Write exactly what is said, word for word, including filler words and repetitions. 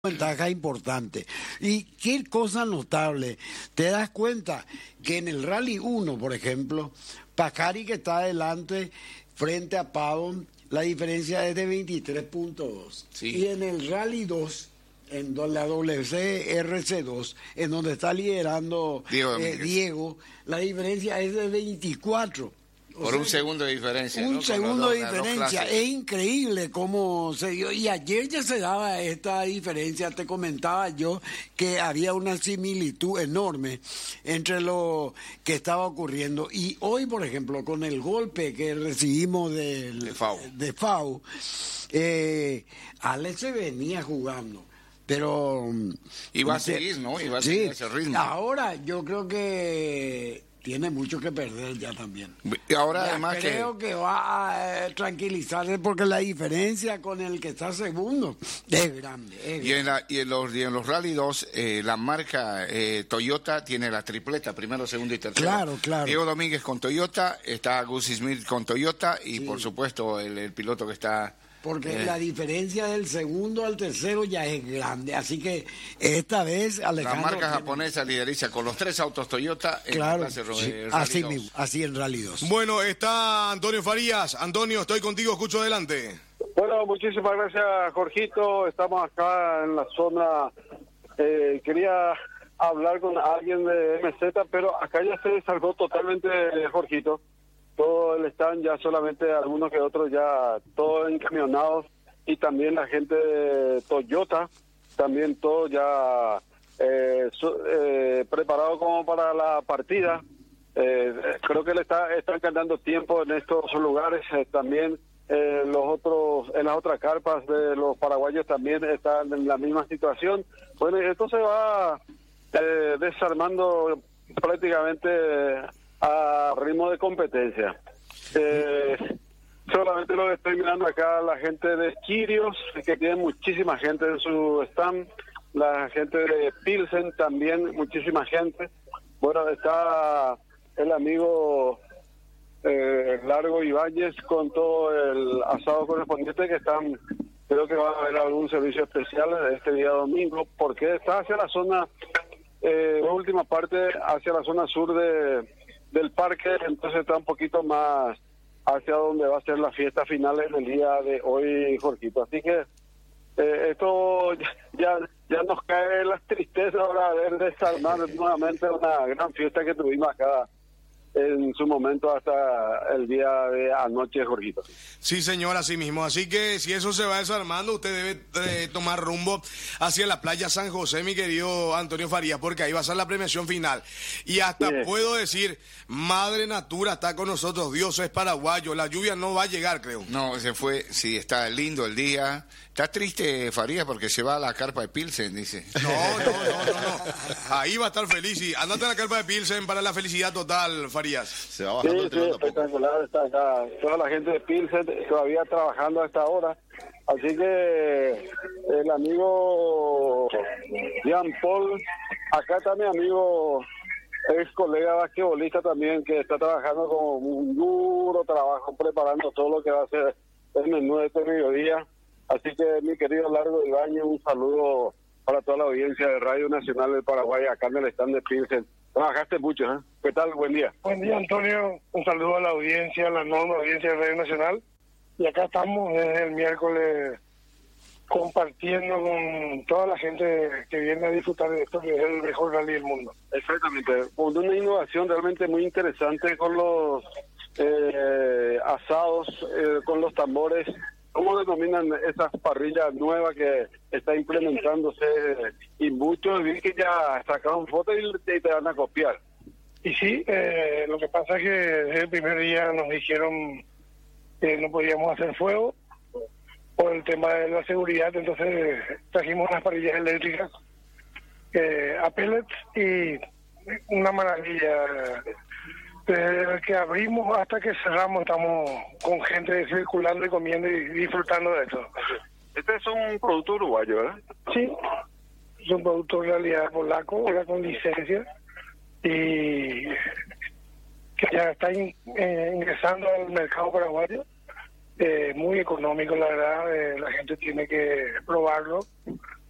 Ventaja importante. Y qué cosa notable, te das cuenta que en el Rally uno, por ejemplo, Pacari, que está adelante frente a Pavón, la diferencia es de veintitrés punto dos. Sí. Y en el Rally dos, en la W C R C dos, en donde está liderando Diego, eh, Diego, la diferencia es de veinticuatro. O Por sea, un segundo de diferencia. Un ¿no? segundo dos, de diferencia. Es increíble cómo se dio. Y ayer ya se daba esta diferencia. Te comentaba yo que había una similitud enorme entre lo que estaba ocurriendo. Y hoy, por ejemplo, con el golpe que recibimos del, de Fau, de Fau eh, Alex se venía jugando. Pero... Iba a seguir, ¿no? Iba a seguir sí, ese ritmo. Ahora yo creo que... tiene mucho que perder ya también. Y ahora ya además creo que... que va a eh, tranquilizarse porque la diferencia con el que está segundo es grande. Es y, en la, y, en los, y en los Rally dos, eh, la marca eh, Toyota tiene la tripleta, primero, segundo y tercero. Claro, claro. Diego Domínguez con Toyota, está Gussie Smith con Toyota y sí. por supuesto el, el piloto que está... Porque eh, la diferencia del segundo al tercero ya es grande, así que esta vez Alejandro... La marca japonesa lideriza con los tres autos Toyota en claro, la clase sí, Rally así dos. mismo, así en Rally dos. Bueno, está Antonio Farías. Antonio, estoy contigo, escucho adelante. Bueno, muchísimas gracias, Jorgito. Estamos acá en la zona. Eh, quería hablar con alguien de M Z, pero acá ya se desargó totalmente, Jorgito. Todo el stand, ya solamente algunos que otros, ya todos encamionados, y también la gente de Toyota, también todo ya eh, su, eh, preparado como para la partida. Eh, creo que le está, están ganando tiempo en estos lugares. Eh, también eh, los otros, en las otras carpas de los paraguayos también están en la misma situación. Bueno, esto se va eh, desarmando prácticamente a ritmo de competencia. Eh, solamente lo que estoy mirando acá, la gente de Quirios, que tiene muchísima gente en su stand, la gente de Pilsen también, muchísima gente. Bueno, está el amigo eh, Largo Ibáñez con todo el asado correspondiente, que están, creo que va a haber algún servicio especial este día domingo, porque está hacia la zona, eh, la última parte, hacia la zona sur de del parque, entonces está un poquito más hacia donde va a ser la fiesta final en el día de hoy, Jorgito. Así que eh, esto ya ya nos cae la tristeza ahora de ver desarmar nuevamente una gran fiesta que tuvimos acá en su momento hasta el día de anoche, Jorgito. Sí, señor, así mismo. Así que si eso se va desarmando, usted debe eh, tomar rumbo hacia la playa San José, mi querido Antonio Farías, porque ahí va a ser la premiación final. Y hasta sí. puedo decir, Madre Natura está con nosotros, Dios es paraguayo, la lluvia no va a llegar, creo. No, se fue, sí, está lindo el día. Está triste Farías porque se va a la carpa de Pilsen, dice. No, no, no, no, no. Ahí va a estar feliz. Y andate a la carpa de Pilsen para la felicidad total, Farías. Se va bajando. Sí, sí, espectacular. Está acá toda la gente de Pilsen todavía trabajando a esta hora. Así que el amigo Jean Paul, acá está mi amigo, ex colega basquetbolista también, que está trabajando con un duro trabajo, preparando todo lo que va a ser el menú de este mediodía. Así que, mi querido Largo Ibáñez, un saludo para toda la audiencia de Radio Nacional del Paraguay, acá en el stand de Pilsen. Trabajaste mucho, ¿eh? ¿Qué tal? Buen día. Buen día, Antonio. Un saludo a la audiencia, a la enorme audiencia de Radio Nacional. Y acá estamos desde el miércoles compartiendo con toda la gente que viene a disfrutar de esto, que es el mejor rally del mundo. Exactamente. Con una innovación realmente muy interesante con los eh, asados, eh, con los tambores. ¿Cómo denominan esas parrillas nuevas que está implementándose? Y muchos vi que ya sacaron fotos y te van a copiar. Y sí, eh, lo que pasa es que desde el primer día nos dijeron que no podíamos hacer fuego por el tema de la seguridad, entonces trajimos unas parrillas eléctricas eh, a pellets y una maravilla. Desde que abrimos hasta que cerramos estamos con gente circulando y comiendo y disfrutando de esto. Este es un producto uruguayo, ¿verdad? Sí, es un producto en realidad polaco, ahora con licencia, y que ya está in, eh, ingresando al mercado paraguayo. Eh, muy económico, la verdad, eh, la gente tiene que probarlo.